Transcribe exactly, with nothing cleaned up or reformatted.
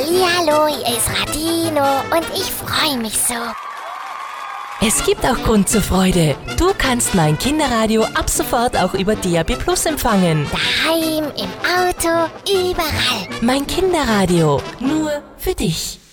Hallihallo, hier ist Radino und ich freue mich so. Es gibt auch Grund zur Freude. Du kannst mein Kinderradio ab sofort auch über D A B Plus empfangen. Daheim, im Auto, überall. Mein Kinderradio, nur für dich.